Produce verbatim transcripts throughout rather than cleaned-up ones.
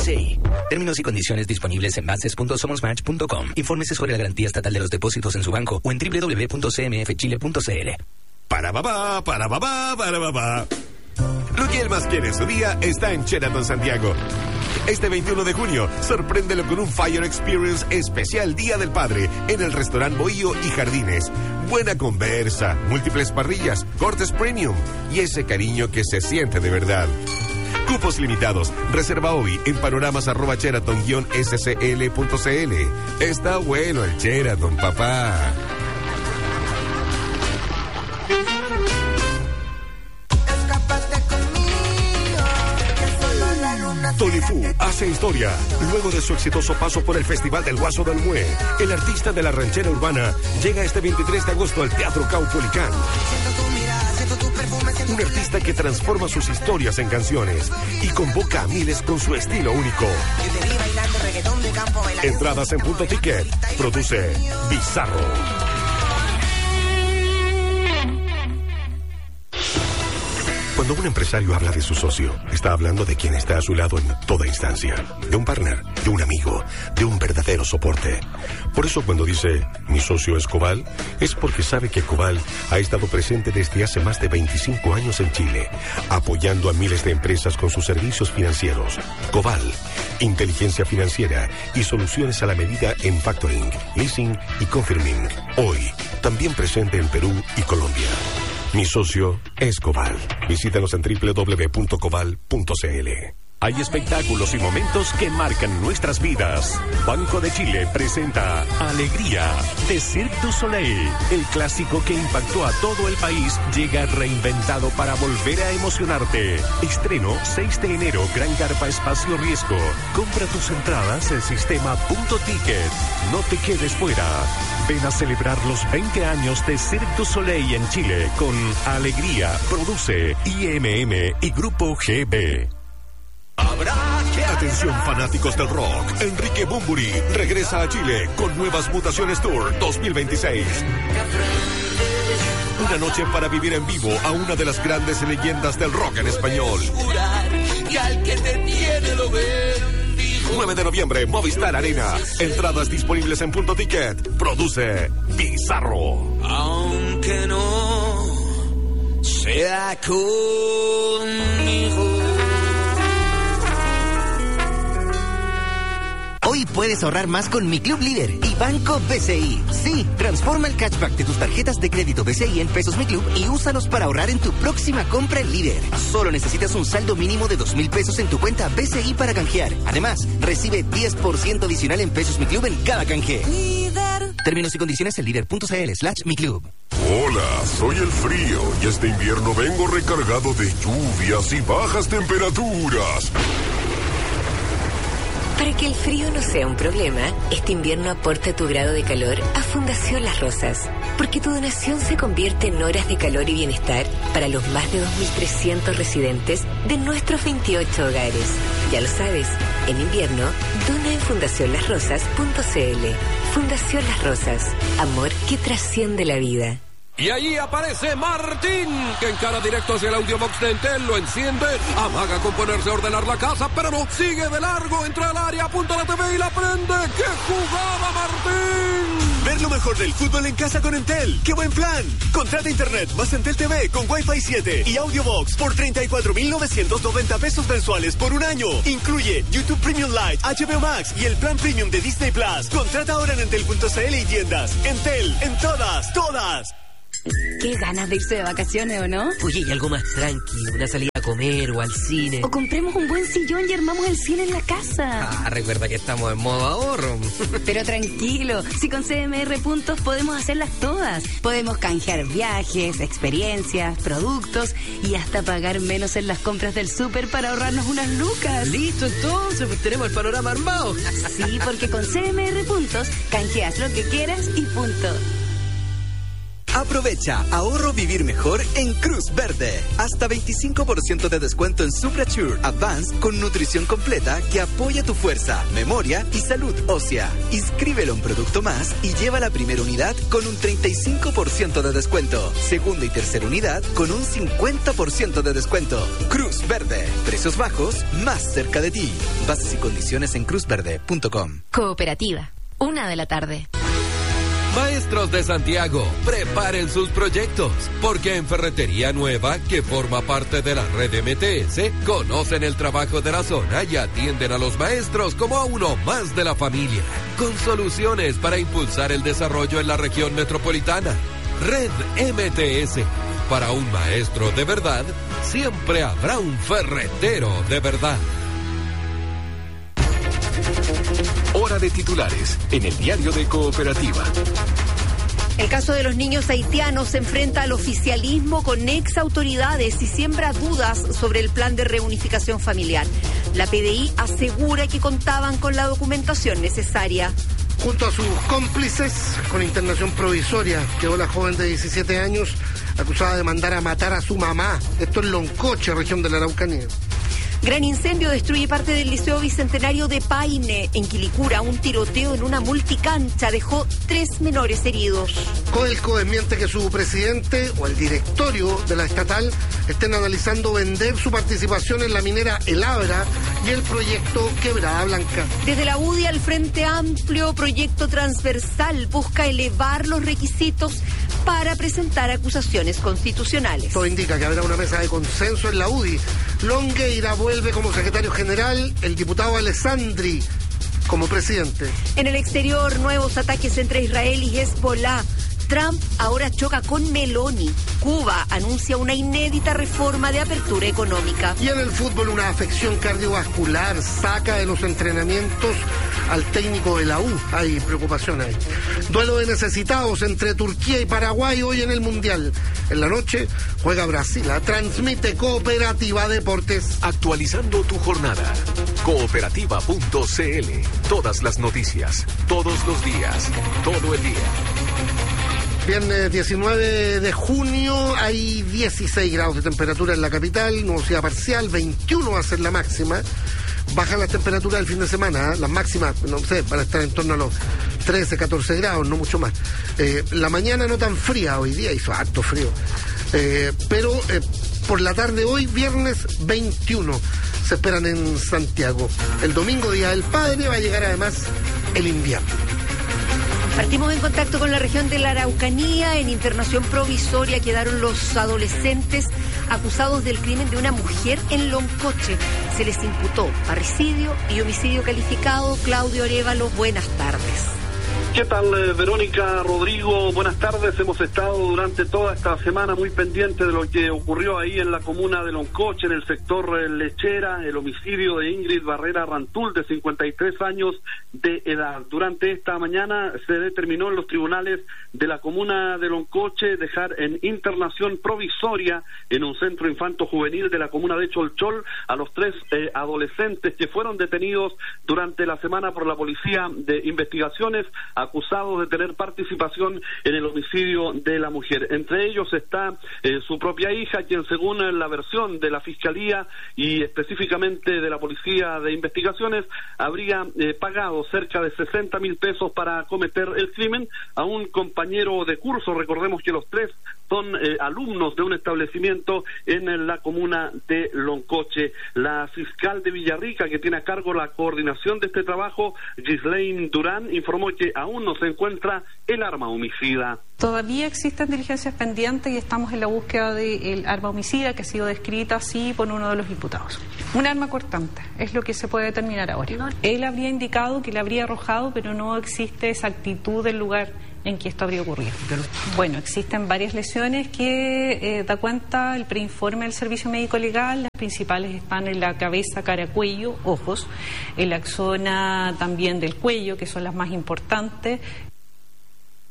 C I. Términos y condiciones disponibles en bases punto somos match punto com. Infórmese sobre la garantía estatal de los depósitos en su banco o en doble u doble u doble u punto c m f chile punto c l. Para babá, para babá, para babá. Lo que él más quiere en su día está en Sheraton Santiago. Este veintiuno de junio, sorpréndelo con un Fire Experience especial Día del Padre en el restaurante Bohío y Jardines. Buena conversa, múltiples parrillas, cortes premium y ese cariño que se siente de verdad. Cupos limitados. Reserva hoy en panoramas arroba sheraton guion s c l punto c l. Está bueno el Sheraton, papá. Tony Fu hace historia. Luego de su exitoso paso por el Festival del Guaso del Mue, el artista de la ranchera urbana llega este veintitrés de agosto al Teatro Caupolicán. Un artista que transforma sus historias en canciones y convoca a miles con su estilo único. Entradas en Punto Ticket. Produce Bizarro. Cuando un empresario habla de su socio, está hablando de quien está a su lado en toda instancia. De un partner, de un amigo, de un verdadero soporte. Por eso cuando dice, mi socio es Cobal, es porque sabe que Cobal ha estado presente desde hace más de veinticinco años en Chile, apoyando a miles de empresas con sus servicios financieros. Cobal, inteligencia financiera y soluciones a la medida en factoring, leasing y confirming. Hoy, también presente en Perú y Colombia. Mi socio es Cobal. Visítanos en doble u doble u doble u punto cobal punto c l. Hay espectáculos y momentos que marcan nuestras vidas. Banco de Chile presenta Alegría de Cirque du Soleil. El clásico que impactó a todo el país llega reinventado para volver a emocionarte. Estreno seis de enero, Gran Carpa Espacio Riesgo. Compra tus entradas en sistema Punto Ticket. No te quedes fuera. Ven a celebrar los veinte años de Cirque du Soleil en Chile con Alegría. Produce I M M y Grupo G B. Atención fanáticos del rock, Enrique Bunbury regresa a Chile con Nuevas Mutaciones Tour dos mil veintiséis. Una noche para vivir en vivo a una de las grandes leyendas del rock en español. nueve de noviembre, Movistar Arena. Entradas disponibles en Punto Ticket. Produce Bizarro. Aunque no sea conmigo. Hoy puedes ahorrar más con Mi Club Líder y Banco B C I. Sí, transforma el cashback de tus tarjetas de crédito B C I en pesos Mi Club y úsalos para ahorrar en tu próxima compra en Líder. Solo necesitas un saldo mínimo de dos mil pesos en tu cuenta B C I para canjear. Además, recibe diez por ciento adicional en pesos Mi Club en cada canje. Líder. Términos y condiciones en líder punto c l slash mi club. Hola, soy el frío y este invierno vengo recargado de lluvias y bajas temperaturas. Para que el frío no sea un problema, este invierno aporta tu grado de calor a Fundación Las Rosas, porque tu donación se convierte en horas de calor y bienestar para los más de dos mil trescientos residentes de nuestros veintiocho hogares. Ya lo sabes, en invierno, dona en fundación las rosas punto c l. Fundación Las Rosas, amor que trasciende la vida. Y allí aparece Martín, que encara directo hacia el audiobox de Entel, lo enciende, amaga con ponerse a ordenar la casa, pero no, sigue de largo, entra al área, apunta a la T V y la prende. ¡Qué jugada, Martín! Ver lo mejor del fútbol en casa con Entel. ¡Qué buen plan! Contrata internet más Entel T V con Wi-Fi siete y audiobox por treinta y cuatro mil novecientos noventa pesos mensuales por un año. Incluye YouTube Premium Lite, H B O Max y el plan Premium de Disney Plus. Contrata ahora en entel punto c l y tiendas. Entel, en todas, todas. Qué ganas de irse de vacaciones, ¿o no? Oye, y algo más tranqui, una salida a comer o al cine. O compremos un buen sillón y armamos el cine en la casa. Ah, recuerda que estamos en modo ahorro. Pero tranquilo, si con C M R Puntos podemos hacerlas todas. Podemos canjear viajes, experiencias, productos y hasta pagar menos en las compras del súper para ahorrarnos unas lucas. Listo, entonces, pues tenemos el panorama armado. Sí, porque con C M R Puntos canjeas lo que quieras y punto. Aprovecha ahorro vivir mejor en Cruz Verde. Hasta veinticinco por ciento de descuento en Supracure Advance con nutrición completa que apoya tu fuerza, memoria y salud ósea. Inscríbelo en Producto Más y lleva la primera unidad con un treinta y cinco por ciento de descuento. Segunda y tercera unidad con un cincuenta por ciento de descuento. Cruz Verde. Precios bajos más cerca de ti. Bases y condiciones en cruz verde punto com. Cooperativa. Una de la tarde. Maestros de Santiago, preparen sus proyectos, porque en Ferretería Nueva, que forma parte de la red M T S, conocen el trabajo de la zona y atienden a los maestros como a uno más de la familia, con soluciones para impulsar el desarrollo en la región metropolitana. Red M T S. Para un maestro de verdad, siempre habrá un ferretero de verdad. Hora de titulares en el diario de Cooperativa. El caso de los niños haitianos se enfrenta al oficialismo con ex autoridades y siembra dudas sobre el plan de reunificación familiar. La P D I asegura que contaban con la documentación necesaria. Junto a sus cómplices, con internación provisoria, quedó la joven de diecisiete años acusada de mandar a matar a su mamá. Esto en Loncoche, región de la Araucanía. Gran incendio destruye parte del Liceo Bicentenario de Paine. En Quilicura, un tiroteo en una multicancha dejó tres menores heridos. Codelco desmiente que su presidente o el directorio de la estatal estén analizando vender su participación en la minera El Abra y el proyecto Quebrada Blanca. Desde la U D I al Frente Amplio, proyecto transversal busca elevar los requisitos para presentar acusaciones constitucionales. Todo indica que habrá una mesa de consenso en la U D I. Longueira vuelve como secretario general, el diputado Alessandri como presidente. En el exterior, nuevos ataques entre Israel y Hezbollah. Trump ahora choca con Meloni. Cuba anuncia una inédita reforma de apertura económica. Y en el fútbol, una afección cardiovascular saca de los entrenamientos al técnico de la U. Hay preocupación ahí. Duelo de necesitados entre Turquía y Paraguay hoy en el Mundial. En la noche juega Brasil. Transmite Cooperativa Deportes. Actualizando tu jornada. Cooperativa punto c l. Todas las noticias, todos los días, todo el día. Viernes diecinueve de junio, hay dieciséis grados de temperatura en la capital, nubosidad parcial, veintiuno va a ser la máxima. Bajan las temperaturas del fin de semana, ¿eh? Las máximas, no sé, van a estar en torno a los trece, catorce grados, no mucho más. Eh, la mañana no tan fría, hoy día hizo harto frío. Eh, pero eh, por la tarde hoy, viernes veintiuno, se esperan en Santiago. El domingo, Día del Padre, va a llegar además el invierno. Partimos en contacto con la región de la Araucanía. En internación provisoria quedaron los adolescentes acusados del crimen de una mujer en Loncoche. Se les imputó parricidio y homicidio calificado. Claudio Arévalo, buenas tardes. ¿Qué tal, eh, Verónica, Rodrigo? Buenas tardes. Hemos estado durante toda esta semana muy pendientes de lo que ocurrió ahí en la comuna de Loncoche, en el sector eh, Lechera, el homicidio de Ingrid Barrera Rantul, de cincuenta y tres años de edad. Durante esta mañana se determinó en los tribunales de la comuna de Loncoche dejar en internación provisoria en un centro infanto-juvenil de la comuna de Cholchol a los tres eh, adolescentes que fueron detenidos durante la semana por la Policía de Investigaciones, acusados de tener participación en el homicidio de la mujer. Entre ellos está eh, su propia hija, quien según la versión de la Fiscalía y específicamente de la Policía de Investigaciones, habría eh, pagado cerca de sesenta mil pesos para cometer el crimen a un compañero de curso. Recordemos que los tres son eh, alumnos de un establecimiento en la comuna de Loncoche. La fiscal de Villarrica, que tiene a cargo la coordinación de este trabajo, Gislaine Durán, informó que aún no se encuentra el arma homicida. Todavía existen diligencias pendientes y estamos en la búsqueda del arma homicida, que ha sido descrita así por uno de los imputados. Un arma cortante es lo que se puede determinar ahora. Él habría indicado que le habría arrojado, pero no existe exactitud del lugar en que esto habría ocurrido. Bueno, existen varias lesiones que eh, da cuenta el preinforme del Servicio Médico Legal. Las principales están en la cabeza, cara, cuello, ojos, en la zona también del cuello, que son las más importantes.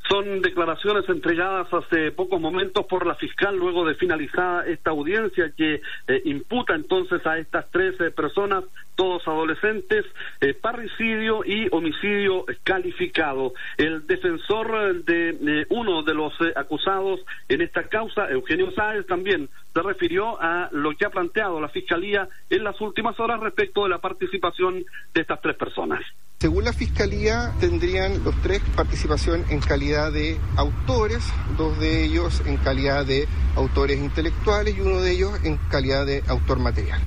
Son declaraciones entregadas hace pocos momentos por la fiscal luego de finalizada esta audiencia que eh, imputa entonces a estas tres eh, personas, todos adolescentes, eh, parricidio y homicidio calificado. El defensor de eh, uno de los eh, acusados en esta causa, Eugenio Sáez, también se refirió a lo que ha planteado la fiscalía en las últimas horas respecto de la participación de estas tres personas. Según la Fiscalía, tendrían los tres participación en calidad de autores, dos de ellos en calidad de autores intelectuales y uno de ellos en calidad de autor material.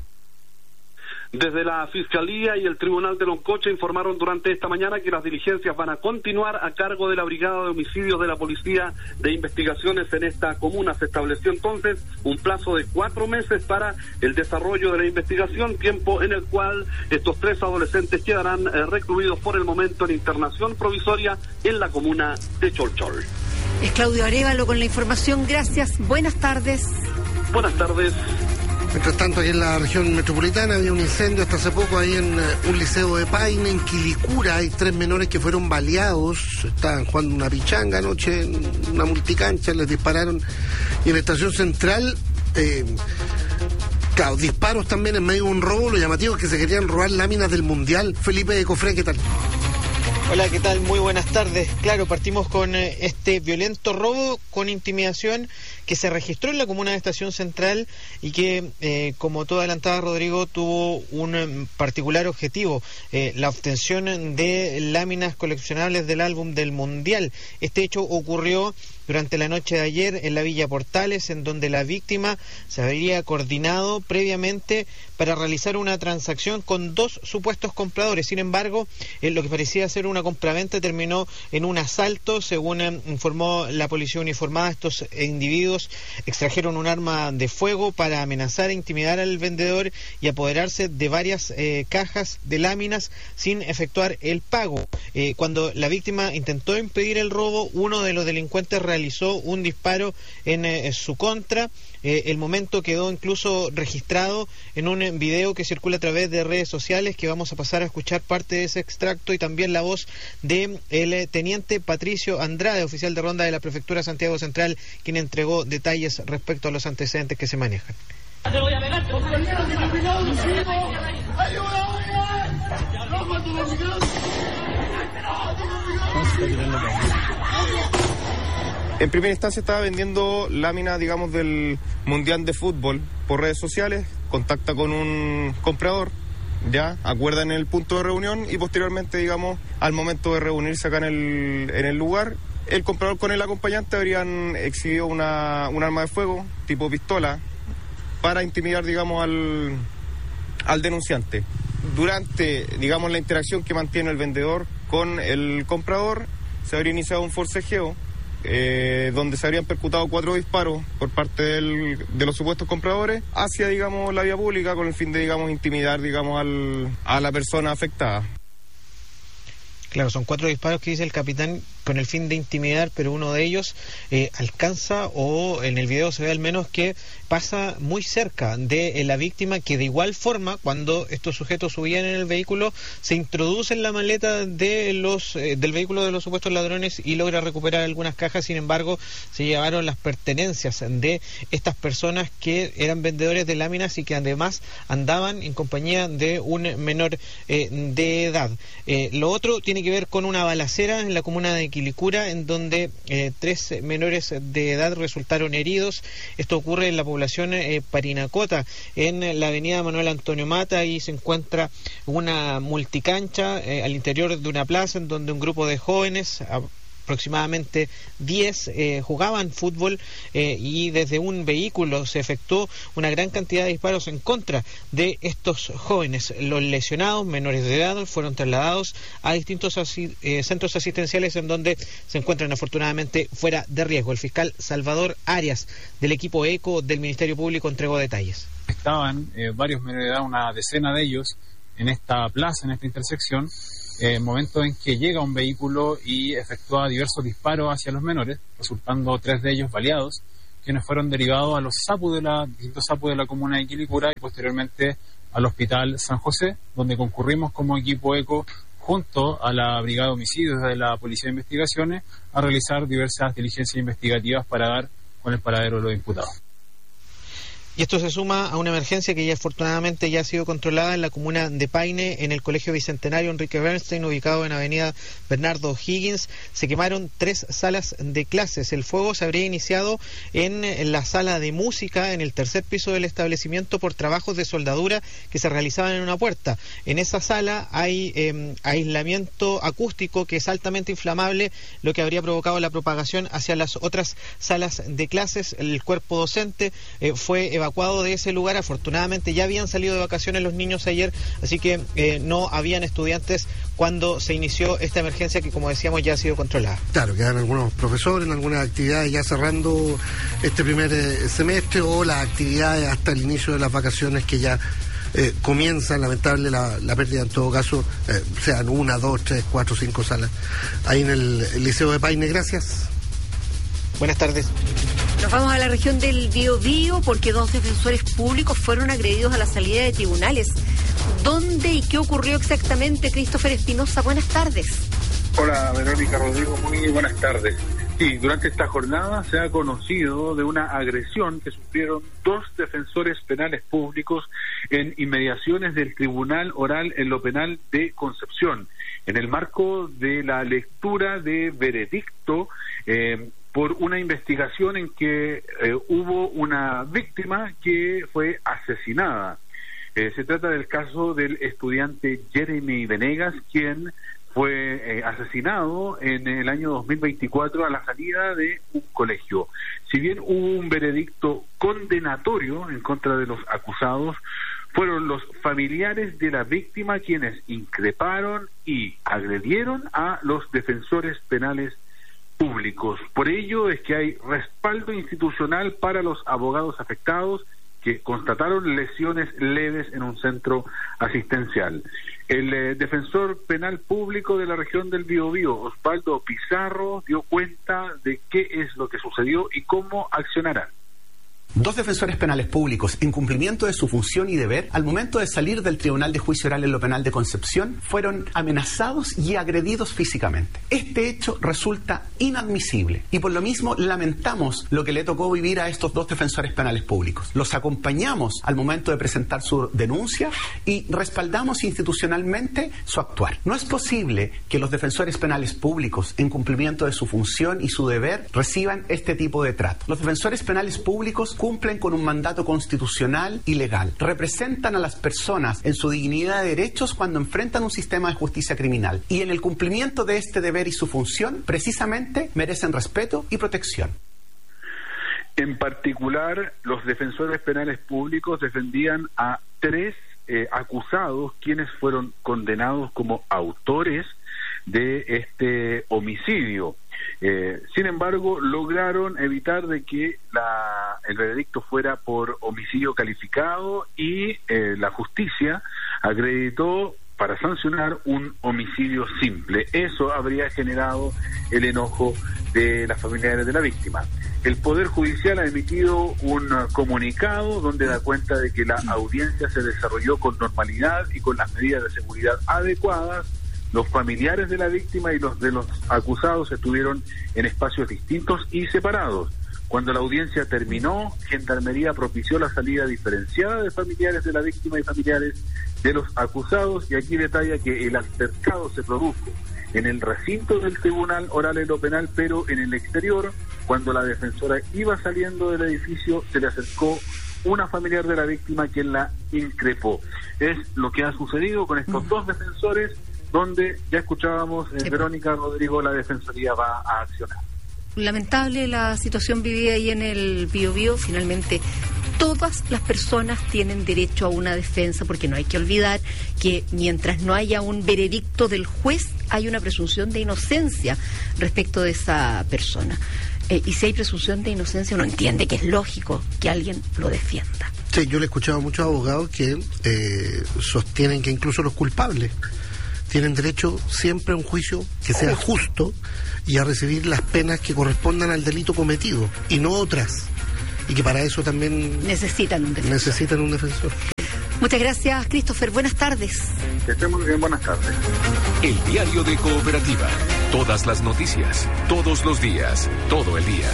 Desde la Fiscalía y el Tribunal de Loncoche informaron durante esta mañana que las diligencias van a continuar a cargo de la Brigada de Homicidios de la Policía de Investigaciones en esta comuna. Se estableció entonces un plazo de cuatro meses para el desarrollo de la investigación, tiempo en el cual estos tres adolescentes quedarán eh, recluidos por el momento en internación provisoria en la comuna de Cholchol. Es Claudio Arévalo con la información. Gracias. Buenas tardes. Buenas tardes. Mientras tanto, aquí en la región metropolitana había un incendio hasta hace poco ahí en uh, un liceo de Paine, en Quilicura. Hay tres menores que fueron baleados, estaban jugando una pichanga anoche en una multicancha, les dispararon. Y en la estación central, eh, claro, disparos también en medio de un robo. Lo llamativo es que se querían robar láminas del Mundial. Felipe de Cofré, ¿qué tal? Hola, ¿qué tal? Muy buenas tardes. Claro, partimos con eh, este violento robo con intimidación que se registró en la comuna de Estación Central y que, eh, como todo adelantaba Rodrigo, tuvo un um, particular objetivo, eh, la obtención de láminas coleccionables del álbum del Mundial. Este hecho ocurrió durante la noche de ayer en la Villa Portales, en donde la víctima se habría coordinado previamente para realizar una transacción con dos supuestos compradores. Sin embargo, eh, lo que parecía ser una compraventa terminó en un asalto. Según eh, informó la policía uniformada, estos individuos extrajeron un arma de fuego para amenazar e intimidar al vendedor y apoderarse de varias eh, cajas de láminas sin efectuar el pago. Eh, cuando la víctima intentó impedir el robo, uno de los delincuentes realizó un disparo en eh, su contra. Eh, el momento quedó incluso registrado en un video que circula a través de redes sociales, que vamos a pasar a escuchar parte de ese extracto y también la voz de el eh, teniente Patricio Andrade, oficial de ronda de la Prefectura Santiago Central, quien entregó detalles respecto a los antecedentes que se manejan. En primera instancia estaba vendiendo láminas, digamos, del Mundial de Fútbol por redes sociales, contacta con un comprador, ya, acuerdan el punto de reunión y posteriormente, digamos, al momento de reunirse acá en el, en el lugar, el comprador con el acompañante habrían exhibido una, un arma de fuego tipo pistola para intimidar, digamos, al, al denunciante. Durante, digamos, la interacción que mantiene el vendedor con el comprador, se habría iniciado un forcejeo, eh, donde se habrían percutado cuatro disparos por parte del, de los supuestos compradores hacia, digamos, la vía pública con el fin de, digamos, intimidar, digamos, al, a la persona afectada. Claro, son cuatro disparos que dice el capitán con el fin de intimidar, pero uno de ellos eh, alcanza, o en el video se ve al menos que pasa muy cerca de eh, la víctima, que de igual forma, cuando estos sujetos subían en el vehículo, se introduce en la maleta de los eh, del vehículo de los supuestos ladrones y logra recuperar algunas cajas. Sin embargo, se llevaron las pertenencias de estas personas que eran vendedores de láminas y que además andaban en compañía de un menor eh, de edad. Eh, lo otro tiene que ver con una balacera en la comuna de Quilicura, en donde eh, tres menores de edad resultaron heridos. Esto ocurre en la población eh, Parinacota, en la avenida Manuel Antonio Mata. Ahí se encuentra una multicancha eh, al interior de una plaza, en donde un grupo de jóvenes, a, aproximadamente diez, eh, jugaban fútbol eh, y desde un vehículo se efectuó una gran cantidad de disparos en contra de estos jóvenes. Los lesionados, menores de edad, fueron trasladados a distintos asi- eh, centros asistenciales en donde se encuentran afortunadamente fuera de riesgo. El fiscal Salvador Arias, del equipo ECO del Ministerio Público, entregó detalles. Estaban eh, varios menores de edad, una decena de ellos, en esta plaza, en esta intersección, en eh, momento en que llega un vehículo y efectúa diversos disparos hacia los menores, resultando tres de ellos baleados, quienes fueron derivados a los SAPU de la, distintos SAPU de la comuna de Quilicura y posteriormente al Hospital San José, donde concurrimos como equipo ECO junto a la Brigada de Homicidios de la Policía de Investigaciones a realizar diversas diligencias investigativas para dar con el paradero de los imputados. Y esto se suma a una emergencia que ya afortunadamente ya ha sido controlada en la comuna de Paine, en el Colegio Bicentenario Enrique Bernstein, ubicado en Avenida Bernardo Higgins. Se quemaron tres salas de clases. El fuego se habría iniciado en la sala de música, en el tercer piso del establecimiento, por trabajos de soldadura que se realizaban en una puerta. En esa sala hay eh, aislamiento acústico que es altamente inflamable, lo que habría provocado la propagación hacia las otras salas de clases. El cuerpo docente eh, fue evacuado evacuado de ese lugar. Afortunadamente ya habían salido de vacaciones los niños ayer, así que eh, no habían estudiantes cuando se inició esta emergencia que, como decíamos, ya ha sido controlada. Claro, quedan algunos profesores en algunas actividades ya cerrando este primer eh, semestre, o las actividades hasta el inicio de las vacaciones que ya eh, comienzan. Lamentable la, la pérdida en todo caso, eh, sean una, dos, tres, cuatro, cinco salas ahí en el, el Liceo de Paine. Gracias. Buenas tardes. Nos vamos a la región del Biobío porque dos defensores públicos fueron agredidos a la salida de tribunales. ¿Dónde y qué ocurrió exactamente? Christopher Espinosa, buenas tardes. Hola, Verónica Rodrigo, muy buenas tardes. Sí, durante esta jornada se ha conocido de una agresión que sufrieron dos defensores penales públicos en inmediaciones del Tribunal Oral en lo Penal de Concepción, en el marco de la lectura de veredicto eh, por una investigación en que eh, hubo una víctima que fue asesinada. Eh, se trata del caso del estudiante Jeremy Venegas, quien fue eh, asesinado en el año dos mil veinticuatro a la salida de un colegio. Si bien hubo un veredicto condenatorio en contra de los acusados, fueron los familiares de la víctima quienes increparon y agredieron a los defensores penales públicos. Por ello es que hay respaldo institucional para los abogados afectados que constataron lesiones leves en un centro asistencial. El eh, defensor penal público de la región del Biobío, Osvaldo Pizarro, dio cuenta de qué es lo que sucedió y cómo accionarán. Dos defensores penales públicos, en cumplimiento de su función y deber, al momento de salir del Tribunal de Juicio Oral en lo Penal de Concepción, fueron amenazados y agredidos físicamente. Este hecho resulta inadmisible y por lo mismo lamentamos lo que le tocó vivir a estos dos defensores penales públicos. Los acompañamos al momento de presentar su denuncia y respaldamos institucionalmente su actuar. No es posible que los defensores penales públicos, en cumplimiento de su función y su deber, reciban este tipo de trato. Los defensores penales públicos cumplen con un mandato constitucional y legal. Representan a las personas en su dignidad de derechos cuando enfrentan un sistema de justicia criminal. Y en el cumplimiento de este deber y su función, precisamente, merecen respeto y protección. En particular, los defensores penales públicos defendían a tres eh, acusados, quienes fueron condenados como autores de este homicidio. Eh, sin embargo, lograron evitar de que la, el veredicto fuera por homicidio calificado y eh, la justicia acreditó para sancionar un homicidio simple. Eso habría generado el enojo de las familiares de la víctima. El Poder Judicial ha emitido un comunicado donde da cuenta de que la audiencia se desarrolló con normalidad y con las medidas de seguridad adecuadas. Los familiares de la víctima y los de los acusados estuvieron en espacios distintos y separados. Cuando la audiencia terminó, Gendarmería propició la salida diferenciada de familiares de la víctima y familiares de los acusados, y aquí detalla que el altercado se produjo en el recinto del Tribunal Oral en lo Penal, pero en el exterior. Cuando la defensora iba saliendo del edificio, se le acercó una familiar de la víctima quien la increpó. Es lo que ha sucedido con estos dos defensores, donde ya escuchábamos, eh, Verónica Rodrigo, la Defensoría va a accionar. Lamentable la situación vivida ahí en el Biobío. Finalmente, todas las personas tienen derecho a una defensa, porque no hay que olvidar que mientras no haya un veredicto del juez, hay una presunción de inocencia respecto de esa persona. Eh, y si hay presunción de inocencia, uno entiende que es lógico que alguien lo defienda. Sí, yo le he escuchado a muchos abogados que eh, sostienen que incluso los culpables tienen derecho siempre a un juicio que sea justo y a recibir las penas que correspondan al delito cometido y no otras, y que para eso también necesitan un defensor. Necesitan un defensor. Muchas gracias, Christopher. Buenas tardes. Que estén muy bien, buenas tardes. El diario de Cooperativa. Todas las noticias, todos los días, todo el día.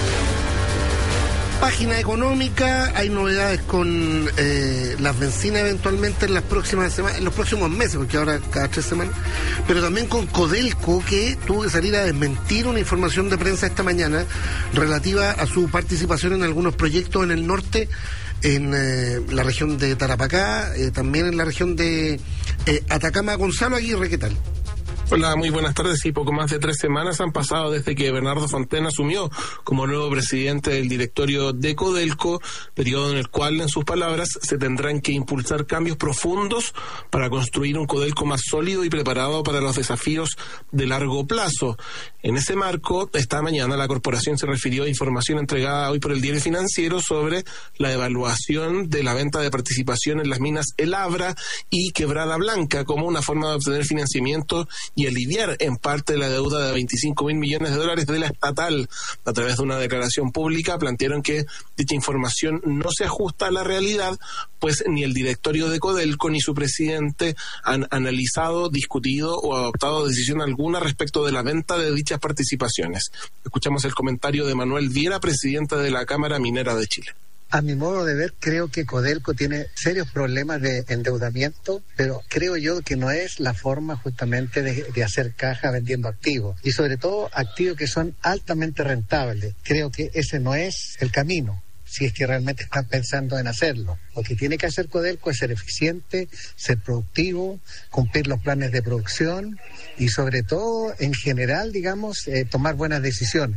Página económica, hay novedades con eh, las bencinas eventualmente en las próximas semanas, en los próximos meses, porque ahora cada tres semanas, pero también con Codelco, que tuvo que salir a desmentir una información de prensa esta mañana relativa a su participación en algunos proyectos en el norte, en eh, la región de Tarapacá, eh, también en la región de eh, Atacama. Gonzalo Aguirre, ¿qué tal? Hola, muy buenas tardes. Y poco más de tres semanas han pasado desde que Bernardo Fontaine asumió como nuevo presidente del directorio de Codelco, periodo en el cual, en sus palabras, se tendrán que impulsar cambios profundos para construir un Codelco más sólido y preparado para los desafíos de largo plazo. En ese marco, esta mañana la corporación se refirió a información entregada hoy por el Diario Financiero sobre la evaluación de la venta de participación en las minas El Abra y Quebrada Blanca como una forma de obtener financiamiento y aliviar en parte la deuda de veinticinco mil millones de dólares de la estatal. A través de una declaración pública plantearon que dicha información no se ajusta a la realidad, pues ni el directorio de Codelco ni su presidente han analizado, discutido o adoptado decisión alguna respecto de la venta de dichas participaciones. Escuchamos el comentario de Manuel Viera, presidente de la Cámara Minera de Chile. A mi modo de ver, creo que Codelco tiene serios problemas de endeudamiento, pero creo yo que no es la forma justamente de, de hacer caja vendiendo activos, y sobre todo activos que son altamente rentables. Creo que ese no es el camino, si es que realmente están pensando en hacerlo. Lo que tiene que hacer Codelco es ser eficiente, ser productivo, cumplir los planes de producción y sobre todo, en general, digamos, eh, tomar buenas decisiones.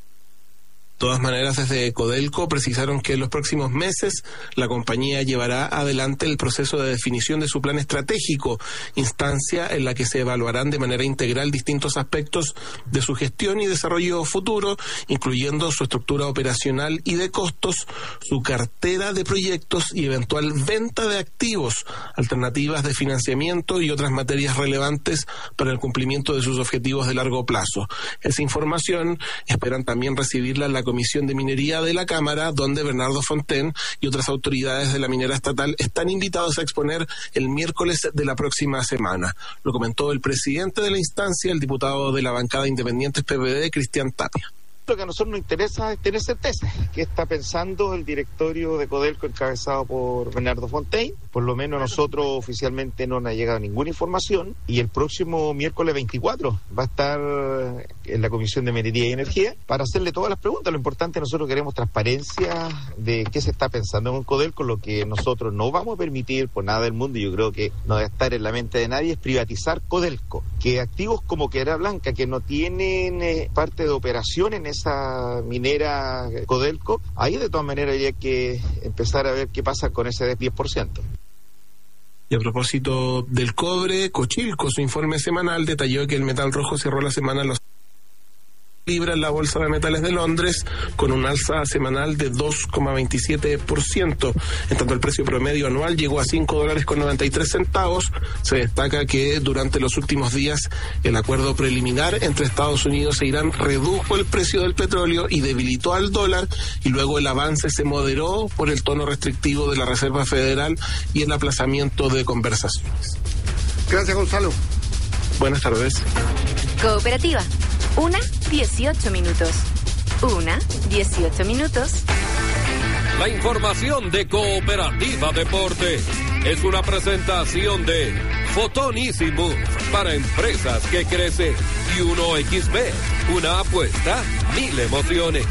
De todas maneras, desde Codelco precisaron que en los próximos meses la compañía llevará adelante el proceso de definición de su plan estratégico, instancia en la que se evaluarán de manera integral distintos aspectos de su gestión y desarrollo futuro, incluyendo su estructura operacional y de costos, su cartera de proyectos y eventual venta de activos, alternativas de financiamiento y otras materias relevantes para el cumplimiento de sus objetivos de largo plazo. Esa información esperan también recibirla en la Comisión de Minería de la Cámara, donde Bernardo Fontaine y otras autoridades de la minera estatal están invitados a exponer el miércoles de la próxima semana. Lo comentó el presidente de la instancia, el diputado de la bancada Independientes P V D, Cristian Tapia. Lo que a nosotros nos interesa es tener certeza. ¿Qué está pensando el directorio de Codelco encabezado por Bernardo Fontaine? Por lo menos nosotros oficialmente no nos ha llegado ninguna información, y el próximo miércoles veinticuatro va a estar en la Comisión de Minería y Energía para hacerle todas las preguntas. Lo importante, nosotros queremos transparencia de qué se está pensando en Codelco. Lo que nosotros no vamos a permitir por nada del mundo, y yo creo que no debe estar en la mente de nadie, es privatizar Codelco. Que activos como Quebrada Blanca, que no tienen eh, parte de operación en esa minera Codelco, ahí de todas maneras hay que empezar a ver qué pasa con ese diez por ciento. Y a propósito del cobre, Cochilco, su informe semanal, detalló que el metal rojo cerró la semana en los libra en la Bolsa de Metales de Londres con un alza semanal de dos coma veintisiete por ciento. En tanto, el precio promedio anual llegó a cinco dólares con noventa y tres centavos. Se destaca que durante los últimos días el acuerdo preliminar entre Estados Unidos e Irán redujo el precio del petróleo y debilitó al dólar, y luego el avance se moderó por el tono restrictivo de la Reserva Federal y el aplazamiento de conversaciones. Gracias, Gonzalo. Buenas tardes. Cooperativa. Una, dieciocho minutos. Una, dieciocho minutos. La información de Cooperativa Deporte es una presentación de Fotón Easy Move para empresas que crecen, y uno equis be, una apuesta, mil emociones.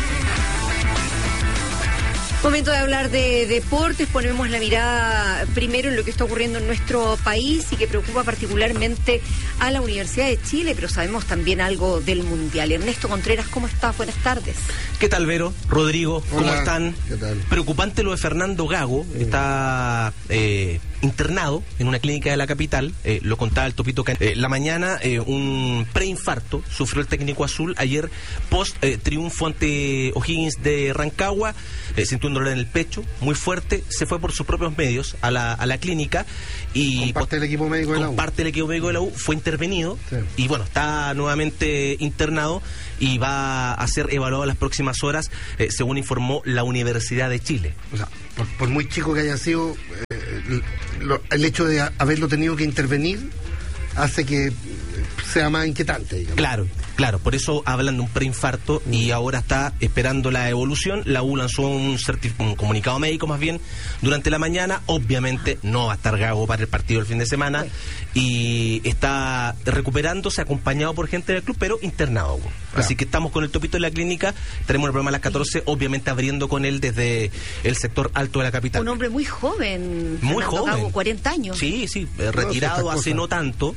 Momento de hablar de deportes. Ponemos la mirada primero en lo que está ocurriendo en nuestro país y que preocupa particularmente a la Universidad de Chile, pero sabemos también algo del Mundial. Ernesto Contreras, ¿cómo estás? Buenas tardes. ¿Qué tal, Vero? Rodrigo, ¿cómo Hola. están? ¿Qué tal? Preocupante lo de Fernando Gago. Sí. Está eh, internado en una clínica de la capital. Eh, lo contaba el Topito Can... eh, La mañana, eh, un preinfarto sufrió el técnico azul ayer post eh, triunfo ante O'Higgins de Rancagua. Eh, sintió un dolor en el pecho muy fuerte, se fue por sus propios medios a la, a la clínica y con parte del equipo médico de la U. Con parte del equipo médico de la U fue intervenido, sí. Y bueno, está nuevamente internado y va a ser evaluado en las próximas horas, eh, según informó la Universidad de Chile. O sea, por, por muy chico que haya sido, eh, lo, el hecho de haberlo tenido que intervenir hace que sea más inquietante, digamos. Claro, claro, por eso hablan de un preinfarto y ahora está esperando la evolución. La U lanzó un, certif- un comunicado médico más bien durante la mañana. Obviamente no va a estar Gago para el partido del fin de semana y está recuperándose acompañado por gente del club, pero internado aún. Claro. Así que estamos con el Topito en la clínica, tenemos el programa a las catorce, obviamente abriendo con él desde el sector alto de la capital. Un hombre muy joven, muy Fernando joven, Gago, cuarenta años. Sí, sí, eh, retirado no, hace no tanto.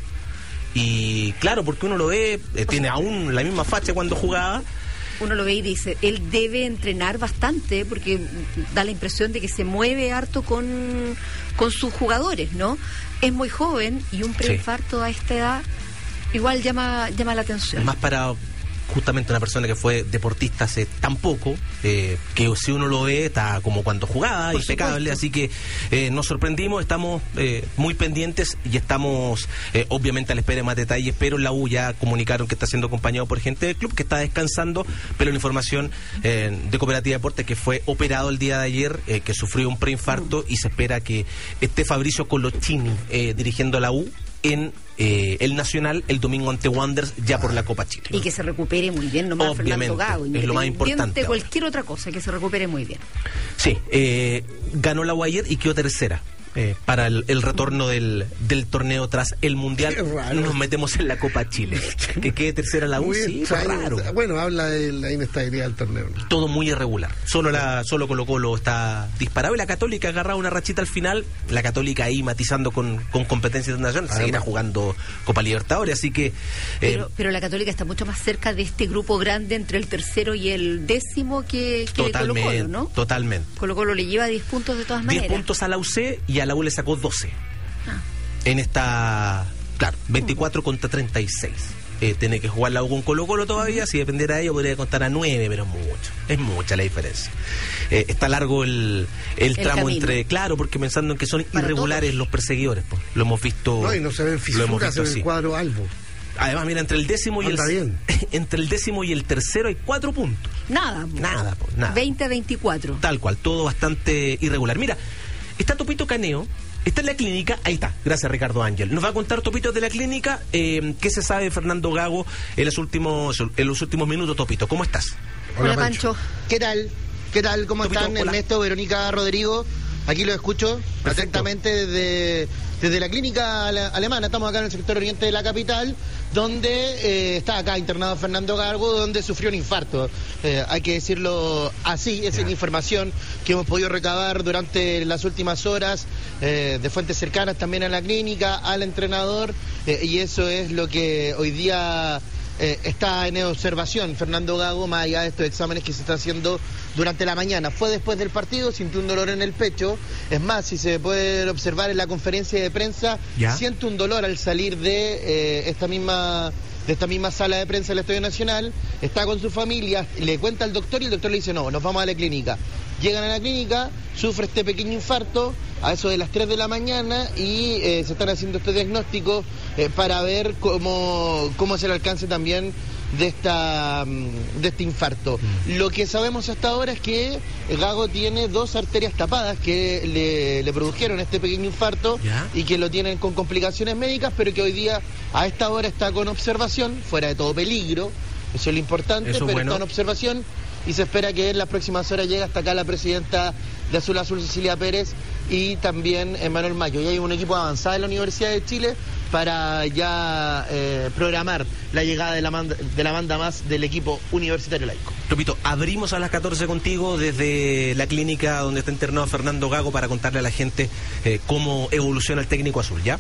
Y claro, porque uno lo ve, eh, tiene aún la misma facha cuando jugaba. Uno lo ve y dice, él debe entrenar bastante porque da la impresión de que se mueve harto con, con sus jugadores, ¿no? Es muy joven y un preinfarto sí. a esta edad igual llama, llama la atención. Más para justamente una persona que fue deportista hace tan poco, eh, que si uno lo ve está como cuando jugaba, por impecable, supuesto. Así que eh, nos sorprendimos, estamos eh, muy pendientes y estamos eh, obviamente a la espera de más detalles, pero la U ya comunicaron que está siendo acompañado por gente del club, que está descansando, pero la información eh, de Cooperativa Deportes que fue operado el día de ayer, eh, que sufrió un preinfarto mm. y se espera que esté Fabricio Colochini eh, dirigiendo a la U en eh, el Nacional el domingo ante Wanderers ya por la Copa Chile. Y que se recupere muy bien nomás Fernando Gago. Es lo más importante. De cualquier otra cosa, que se recupere muy bien. Sí, eh, ganó la U ayer y quedó tercera. Eh, para el, el retorno del, del torneo tras el Mundial. Nos metemos en la Copa Chile. Que quede tercera la U, sí, raro. Bueno, habla de la inestabilidad del torneo, ¿no? Todo muy irregular. Solo la solo Colo Colo está disparado y la Católica agarraba una rachita al final. La Católica ahí matizando con, con competencia internacional. Seguirá jugando Copa Libertadores, así que... Eh, pero, pero la Católica está mucho más cerca de este grupo grande entre el tercero y el décimo que, que Colo Colo, ¿no? Totalmente. Colo Colo le lleva diez puntos de todas maneras. diez puntos a la U C y a la U le sacó doce. Ah. En esta, claro, veinticuatro uh. contra treinta y seis. Eh, tiene que jugar la U con Colo Colo todavía, uh-huh. si dependiera de ello podría contar a nueve, pero es mucho, es mucha la diferencia. Eh, está largo el, el, el tramo camino. Entre, claro, porque pensando en que son Para irregulares todos. Los perseguidores, pues, lo hemos visto. No, y no se ven fisuras en el cuadro albo. Además, mira, entre el décimo y Anda el bien. entre el décimo y el tercero hay cuatro puntos. Nada, pues. Nada, pues, nada. veinte a veinticuatro. Tal cual, todo bastante irregular. Mira, está Topito Caneo. Está en la clínica, ahí está, gracias Ricardo Ángel. Nos va a contar Topito de la clínica, eh, qué se sabe de Fernando Gago en los últimos en los últimos minutos. Topito, ¿cómo estás? Hola, Hola Pancho. ¿Qué tal? ¿Qué tal? ¿Cómo Topito, están? hola. Ernesto, Verónica, Rodrigo. Aquí lo escucho Perfecto. atentamente desde, desde la clínica alemana. Estamos acá en el sector oriente de la capital, donde eh, está acá internado Fernando Gago, donde sufrió un infarto. Eh, hay que decirlo así, esa es la información que hemos podido recabar durante las últimas horas, eh, de fuentes cercanas también a la clínica, al entrenador, eh, y eso es lo que hoy día... Eh, está en observación Fernando Gago, más allá de estos exámenes que se está haciendo durante la mañana. Fue después del partido, sintió un dolor en el pecho. Es más, si se puede observar en la conferencia de prensa, ¿Ya? siente un dolor al salir de eh, esta misma de esta misma sala de prensa del Estadio Nacional. Está con su familia, le cuenta al doctor y el doctor le dice no, nos vamos a la clínica. Llegan a la clínica, sufre este pequeño infarto a eso de las tres de la mañana y eh, se están haciendo este diagnóstico eh, para ver cómo, cómo es el alcance también de esta de este infarto. Mm. Lo que sabemos hasta ahora es que Gago tiene dos arterias tapadas que le, le produjeron este pequeño infarto ¿Ya? y que lo tienen con complicaciones médicas, pero que hoy día a esta hora está con observación, fuera de todo peligro, eso es lo importante, eso pero bueno. está en observación y se espera que en las próximas horas llegue hasta acá la presidenta de Azul Azul, Cecilia Pérez, y también Manuel Mayo. Y hay un equipo avanzado de la Universidad de Chile para ya eh, programar la llegada de la, banda, de la banda más del equipo universitario laico. Topito, abrimos a las catorce contigo desde la clínica donde está internado Fernando Gago para contarle a la gente eh, cómo evoluciona el técnico azul, ¿ya?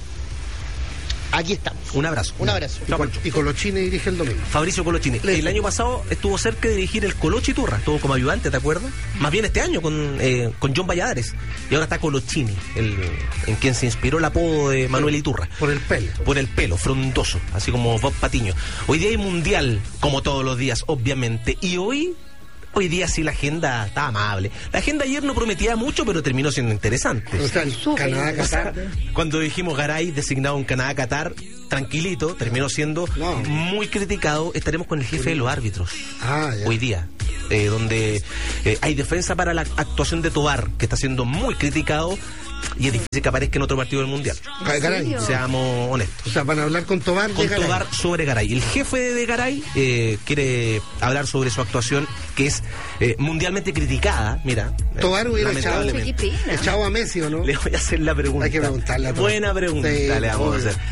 Aquí estamos. Un abrazo. Un abrazo. Y, Col y Colochini dirige el domingo. Fabricio Colochini. Le el año pasado estuvo cerca de dirigir el Colochi Turra. Estuvo como ayudante, ¿te acuerdas? Más bien este año con, eh, con John Valladares. Y ahora está Colochini, el, en quien se inspiró el apodo de Manuel Iturra. Por el pelo. Por el pelo, frondoso, así como Bob Patiño. Hoy día hay mundial, como todos los días, obviamente. Y hoy... Hoy día sí la agenda está amable. La agenda ayer no prometía mucho, pero terminó siendo interesante. O sea, el Canadá-Qatar. Cuando dijimos Garay designado en Canadá-Qatar, tranquilito, terminó siendo no. muy criticado. Estaremos con el jefe de los árbitros ah, ya. hoy día, eh, donde eh, hay defensa para la actuación de Tobar, que está siendo muy criticado. y es difícil que aparezca en otro partido del Mundial. Garay. Seamos honestos. O sea, van a hablar con Tobar de Con Garay. Tobar sobre Garay. El jefe de Garay eh, quiere hablar sobre su actuación, que es eh, mundialmente criticada. Mira, Tobar hubiera echado, lamentablemente. echado a Messi, ¿o no? Le voy a hacer la pregunta. Hay que preguntarle. Buena pregunta Sí, le vamos obvio. a hacer.